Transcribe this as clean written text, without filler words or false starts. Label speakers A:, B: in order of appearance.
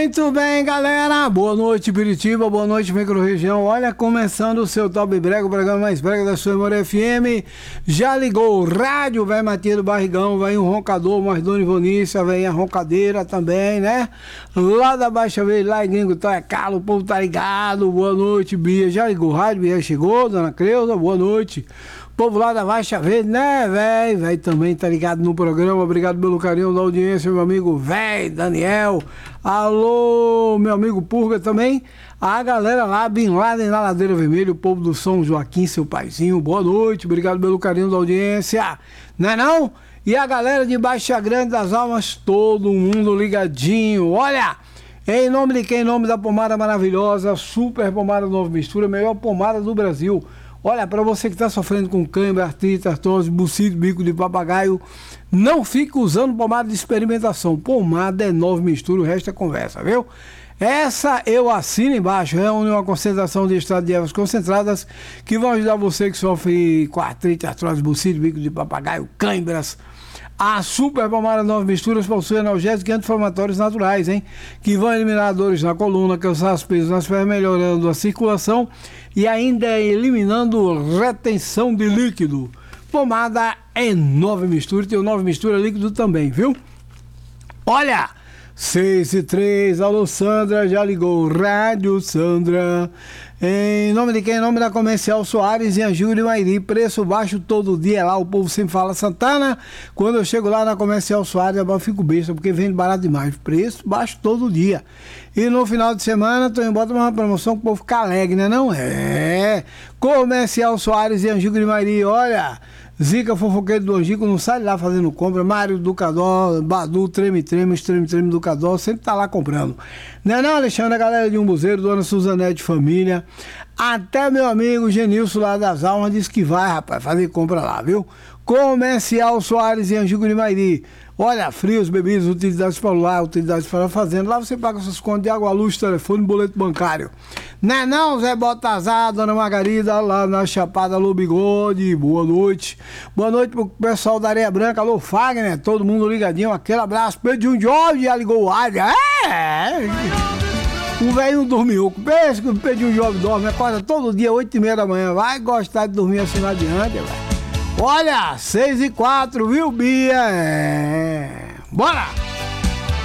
A: Muito bem, galera. Boa noite, Piritiba. Boa noite, micro-região. Olha, começando o seu Top Brega, o programa mais brega da sua memória FM. Já ligou o rádio, vai Matias do Barrigão, vai um roncador, mais Dona Ivonícia, vem a roncadeira também, né? Lá da Baixa Verde, lá em Gringo, tá calo, o povo tá ligado. Boa noite, Bia. Já ligou o rádio, Bia chegou, Dona Creuza, boa noite. Povo lá da Baixa Verde, né, velho? Velho também tá ligado no programa. Obrigado pelo carinho da audiência, meu amigo velho, Daniel. Alô, meu amigo Purga também. A galera lá, Bin Laden na Ladeira Vermelha, o povo do São Joaquim, seu paizinho. Boa noite, obrigado pelo carinho da audiência. Não é não? E a galera de Baixa Grande das Almas, todo mundo ligadinho. Olha, em nome de quem? Em nome da pomada maravilhosa, Super Pomada Nova Mistura, melhor pomada do Brasil. Olha, para você que está sofrendo com cãibra, artrite, artrose, bucite, bico de papagaio, não fique usando pomada de experimentação. Pomada é Nova Mistura, o resto é conversa, viu? Essa eu assino embaixo, é uma concentração de extrato de ervas concentradas que vão ajudar você que sofre com artrite, artrose, bucite, bico de papagaio, cãibras. A Super Pomada Nova Misturas possui analgésicos e anti-inflamatórios naturais, hein? Que vão eliminar dores na coluna, cansaço, peso nas pernas, melhorando a circulação e ainda eliminando retenção de líquido. Pomada é Nova Mistura, tem o Nova Mistura líquido também, viu? Olha, 6:03, alô Sandra, já ligou o rádio, Sandra. Em nome de quem? Em nome da Comercial Soares, em Anjúrio e Mairi. Preço baixo todo dia lá, o povo sempre fala Santana. Quando eu chego lá na Comercial Soares, eu fico besta, porque vende barato demais. Preço baixo todo dia. E no final de semana, tô em bota uma promoção que o povo fica alegre, né? Não é? Comercial Soares, em Anjúrio e Mairi, olha... Zica, fofoqueiro do Angico, não sai lá fazendo compra. Mário Ducador, Badu, Treme Ducador, sempre tá lá comprando. Não é não, Alexandre, a galera de Umbuzeiro, Dona Suzanete Família. Até meu amigo Genilson lá das Almas disse que vai, rapaz, fazer compra lá, viu? Comercial Soares em Angico de Mairi. Olha, frios, bebidas, utilidades para o lar, utilidades para a fazenda. Lá você paga suas contas de água, luz, telefone, boleto bancário. Não é não, Zé Botazar, Dona Margarida, lá na Chapada, alô Bigode, boa noite. Boa noite pro pessoal da Areia Branca, alô Fagner, todo mundo ligadinho, aquele abraço. Pedro Jorge, já ligou o rádio. O velho não dormiu. Pensa que o Pedro Jorge dorme, acorda todo dia, 8:30 da manhã. Vai gostar de dormir assim lá adiante, velho. Olha, 6:04, viu, Bia? Bora!